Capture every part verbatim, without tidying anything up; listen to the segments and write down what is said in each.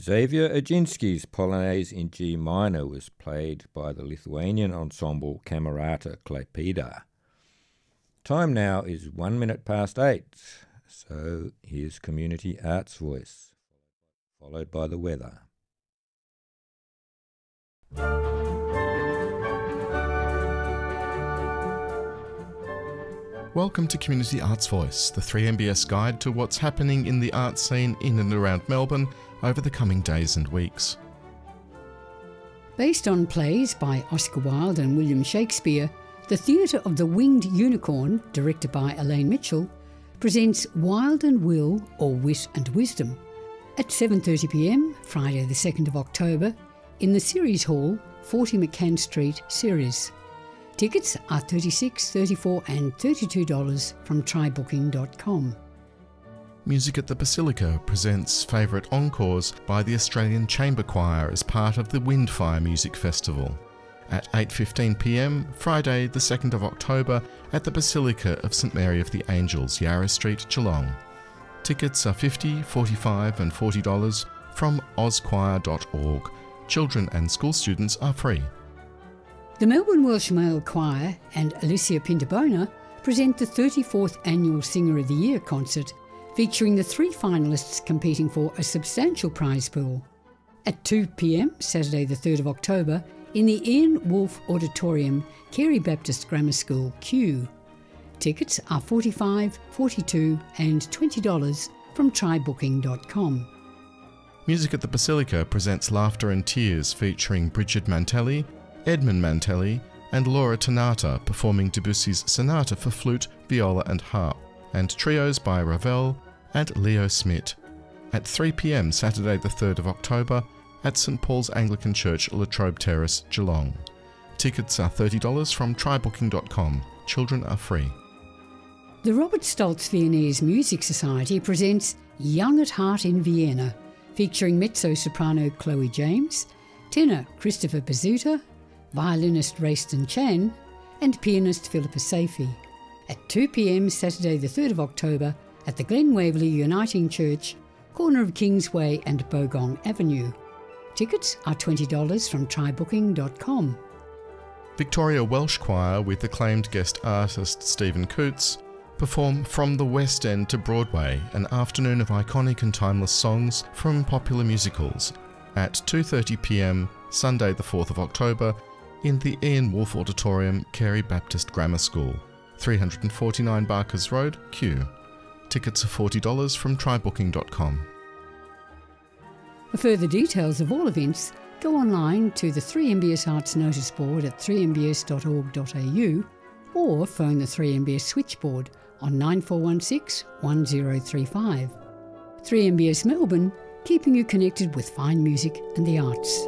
Xavier Aginski's Polonaise in G minor was played by the Lithuanian ensemble Camerata Klaipėda. Time now is one minute past eight, so here's Community Arts Voice, followed by the weather. Welcome to Community Arts Voice, the three M B S guide to what's happening in the art scene in and around Melbourne over the coming days and weeks. Based on plays by Oscar Wilde and William Shakespeare, the Theatre of the Winged Unicorn, directed by Elaine Mitchell, presents Wild and Will, or Wit and Wisdom, at seven thirty p m, Friday the second of October, in the Ceres Hall, forty McCann Street, Ceres. Tickets are thirty-six dollars, thirty-four dollars and thirty-two dollars from try booking dot com. Music at the Basilica presents favourite encores by the Australian Chamber Choir as part of the Windfire Music Festival at eight fifteen p m, Friday the second of October at the Basilica of St Mary of the Angels, Yarra Street, Geelong. Tickets are fifty dollars, forty-five dollars and forty dollars from oz choir dot org. Children and school students are free. The Melbourne Welsh Male Choir and Alicia Pintabona present the thirty-fourth Annual Singer of the Year concert, featuring the three finalists competing for a substantial prize pool. At two p m, Saturday the third of October, in the Ian Wolfe Auditorium, Carey Baptist Grammar School, Kew. Tickets are forty-five dollars, forty-two dollars and twenty dollars from try booking dot com. Music at the Basilica presents Laughter and Tears featuring Bridget Mantelli, Edmund Mantelli and Laura Tanata performing Debussy's Sonata for Flute, Viola and Harp, and trios by Ravel and Leo Smith at three p m, Saturday the third of October at St Paul's Anglican Church, La Trobe Terrace, Geelong. Tickets are thirty dollars from try booking dot com. Children are free. The Robert Stoltz Viennese Music Society presents Young at Heart in Vienna, featuring mezzo-soprano Chloe James, tenor Christopher Pizzuta, violinist Rayston Chan and pianist Philippa Saifi at two p m, Saturday the third of October at the Glen Waverley Uniting Church, corner of Kingsway and Bogong Avenue. Tickets are twenty dollars from try booking dot com. Victoria Welsh Choir with acclaimed guest artist Stephen Coots perform From the West End to Broadway, an afternoon of iconic and timeless songs from popular musicals at two thirty p m, Sunday the fourth of October in the Ian Wolfe Auditorium, Carey Baptist Grammar School, three forty-nine Barkers Road, Kew. Tickets are forty dollars from try booking dot com. For further details of all events, go online to the three M B S Arts Notice Board at three m b s dot org dot a u or phone the three M B S switchboard on nine four one six, one zero three five. three M B S Melbourne, keeping you connected with fine music and the arts.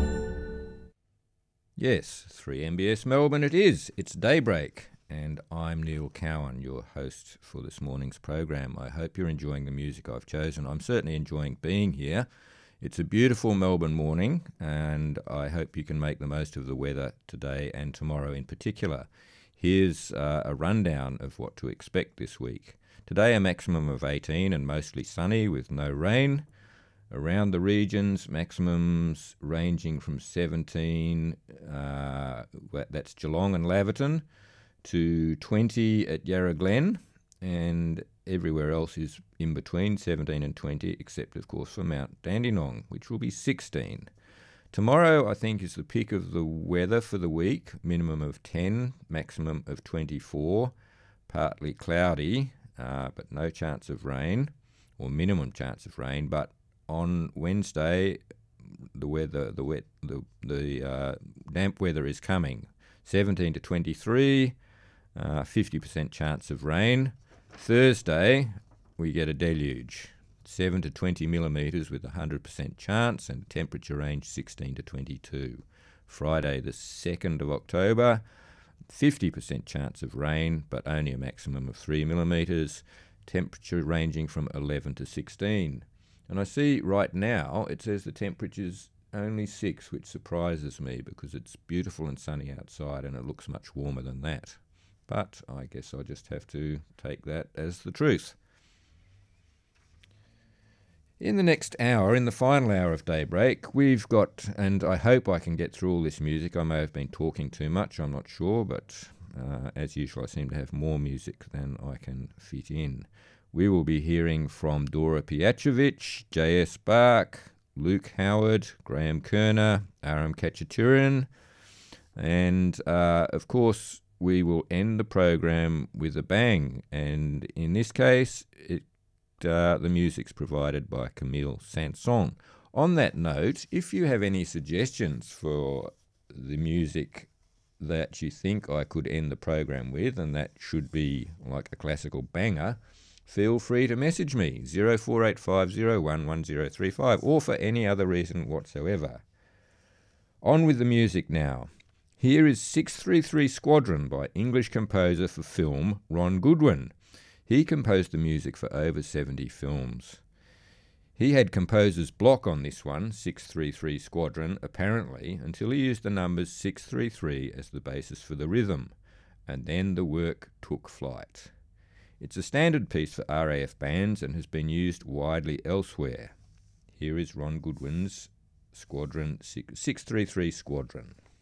Yes, three M B S Melbourne it is. It's Daybreak, and I'm Neil Cowan, your host for this morning's program. I hope you're enjoying the music I've chosen. I'm certainly enjoying being here. It's a beautiful Melbourne morning, and I hope you can make the most of the weather today and tomorrow in particular. Here's uh, a rundown of what to expect this week. Today a maximum of eighteen and mostly sunny with no rain. Around the regions, maximums ranging from seventeen, uh, that's Geelong and Laverton, to twenty at Yarra Glen, and everywhere else is in between seventeen and twenty, except of course for Mount Dandenong, which will be sixteen. Tomorrow, I think, is the peak of the weather for the week, minimum of ten, maximum of twenty-four, partly cloudy, uh, but no chance of rain, or minimum chance of rain, but on Wednesday, the weather, the wet, the the uh, damp weather is coming. seventeen to twenty-three, uh, fifty percent chance of rain. Thursday, we get a deluge, seven to twenty millimetres with a one hundred percent chance, and temperature range sixteen to twenty-two. Friday, the second of October, fifty percent chance of rain, but only a maximum of three millimetres. Temperature ranging from eleven to sixteen. And I see right now it says the temperature's only six, which surprises me because it's beautiful and sunny outside and it looks much warmer than that. But I guess I just have to take that as the truth. In the next hour, in the final hour of Daybreak, we've got, and I hope I can get through all this music. I may have been talking too much, I'm not sure, but uh, as usual I seem to have more music than I can fit in. We will be hearing from Dora Pijacevic, J S Bach, Luke Howard, Graham Kerner, Aram Khachaturian, and uh, of course we will end the program with a bang, and in this case it Uh, the music's provided by Camille Saint-Saëns. On that note, if you have any suggestions for the music that you think I could end the program with, and that should be like a classical banger, feel free to message me, zero four eight five zero one one zero three five, or for any other reason whatsoever. On with the music now. Here is six three three Squadron by English composer for film Ron Goodwin. He composed the music for over seventy films. He had composer's block on this one, six three three Squadron, apparently, until he used the numbers six three three as the basis for the rhythm, and then the work took flight. It's a standard piece for R A F bands and has been used widely elsewhere. Here is Ron Goodwin's Squadron, six three three Squadron.